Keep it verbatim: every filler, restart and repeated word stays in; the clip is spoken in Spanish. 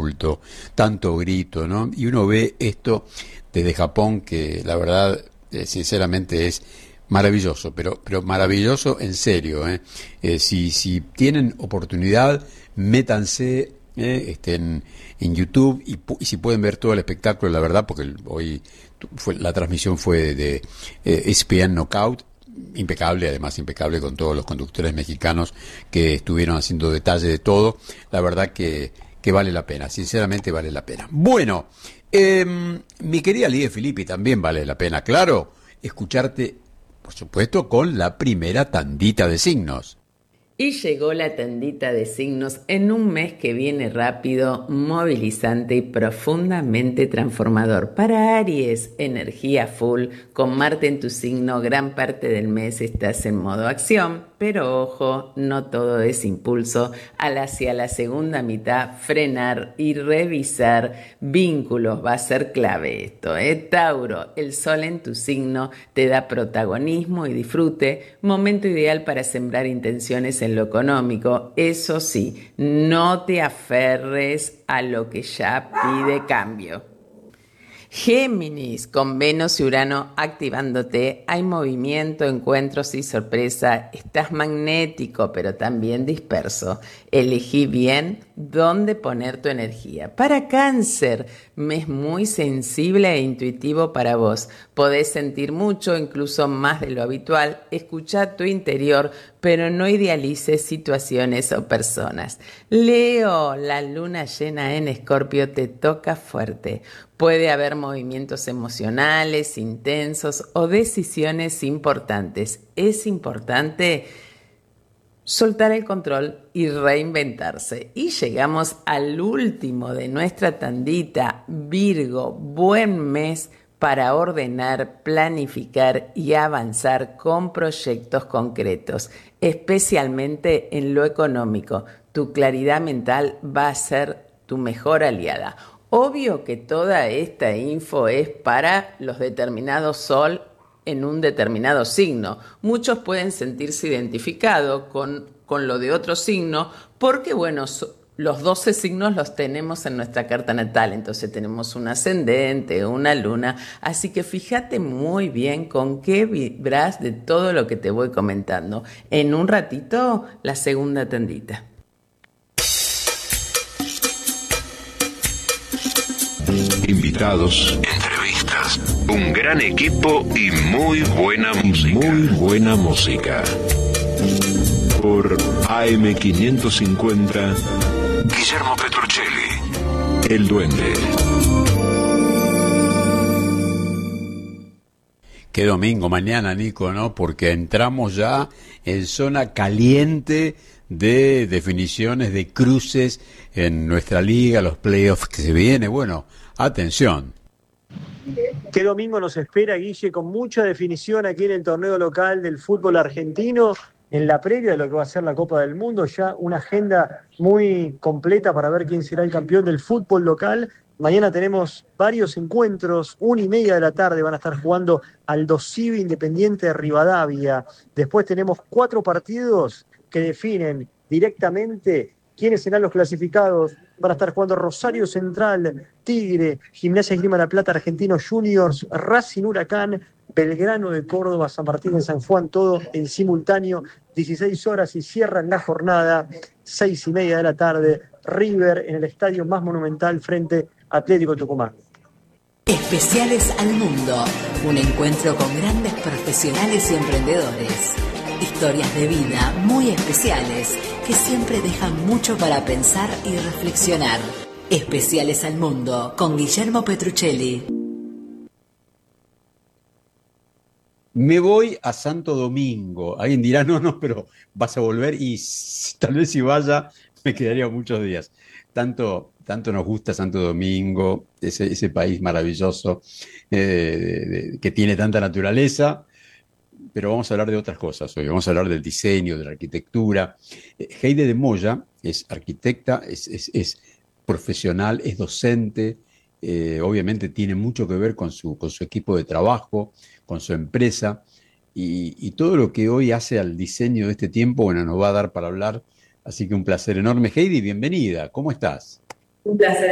tumulto, tanto grito, ¿no? Y uno ve esto desde Japón, que la verdad, eh, sinceramente es maravilloso, pero, pero maravilloso en serio, ¿eh? Eh, si, si tienen oportunidad, métanse eh, este, en, en YouTube y, pu- y si pueden ver todo el espectáculo, la verdad, porque el- hoy tu- fue, la transmisión fue de, eh, E S P N Knockout, impecable, además impecable con todos los conductores mexicanos que estuvieron haciendo detalle de todo, la verdad que, que vale la pena, sinceramente vale la pena. Bueno, eh, mi querida Lidia Filippi, también vale la pena, claro, escucharte, por supuesto, con la primera tandita de signos. Y llegó la tandita de signos en un mes que viene rápido, movilizante y profundamente transformador. Para Aries, energía full, con Marte en tu signo, gran parte del mes estás en modo acción, pero ojo, no todo es impulso. Al hacia la segunda mitad, frenar y revisar vínculos va a ser clave esto, ¿eh? Tauro, el sol en tu signo te da protagonismo y disfrute, momento ideal para sembrar intenciones en lo económico. Eso sí, no te aferres a lo que ya pide cambio. Géminis, con Venus y Urano activándote, hay movimiento, encuentros y sorpresa. Estás magnético, pero también disperso. Elegí bien dónde poner tu energía. Para Cáncer, mes muy sensible e intuitivo para vos. Podés sentir mucho, incluso más de lo habitual. Escucha tu interior, pero no idealices situaciones o personas. Leo, la luna llena en Escorpio te toca fuerte. Puede haber movimientos emocionales, intensos o decisiones importantes. Es importante soltar el control y reinventarse. Y llegamos al último de nuestra tandita, Virgo, buen mes para ordenar, planificar y avanzar con proyectos concretos, especialmente en lo económico. Tu claridad mental va a ser tu mejor aliada. Obvio que toda esta info es para los determinados sol en un determinado signo. Muchos pueden sentirse identificados con, con lo de otro signo porque, bueno, so- los doce signos los tenemos en nuestra carta natal, entonces tenemos un ascendente, una luna, así que fíjate muy bien con qué vibras de todo lo que te voy comentando. En un ratito, la segunda tendita. Invitados, entrevistas, un gran equipo y muy buena música. Muy buena música. Por A M quinientos cincuenta, Guillermo Petruccelli, El Duende. Qué domingo, mañana, Nico, ¿no? Porque entramos ya en zona caliente de definiciones de cruces en nuestra liga, los playoffs que se viene. Bueno, atención. ¿Qué domingo nos espera, Guille? Con mucha definición aquí en el torneo local del fútbol argentino, en la previa de lo que va a ser la Copa del Mundo, ya una agenda muy completa para ver quién será el campeón del fútbol local. Mañana tenemos varios encuentros, una y media de la tarde van a estar jugando Aldo Civi Independiente de Rivadavia. Después tenemos cuatro partidos que definen directamente quiénes serán los clasificados. Van a estar jugando Rosario Central, Tigre, Gimnasia Esgrima La Plata, Argentinos Juniors, Racing Huracán, Belgrano de Córdoba, San Martín de San Juan, todo en simultáneo, dieciséis horas y cierran la jornada, seis y media de la tarde, River en el estadio más monumental frente a Atlético Tucumán. Especiales al Mundo, un encuentro con grandes profesionales y emprendedores. Historias de vida muy especiales que siempre dejan mucho para pensar y reflexionar. Especiales al Mundo con Guillermo Petruccelli. Me voy a Santo Domingo. Alguien dirá, no, no, pero vas a volver y s- tal vez si vaya me quedaría muchos días. Tanto, tanto nos gusta Santo Domingo, ese, ese país maravilloso eh, de- de- que tiene tanta naturaleza, pero vamos a hablar de otras cosas hoy. Vamos a hablar del diseño, de la arquitectura. Eh, Heide de Moya es arquitecta, es, es, es profesional, es docente, eh, obviamente tiene mucho que ver con su, con su equipo de trabajo, con su empresa, y, y todo lo que hoy hace al diseño de este tiempo, bueno, nos va a dar para hablar. Así que un placer enorme. Heidi, bienvenida. ¿Cómo estás? Un placer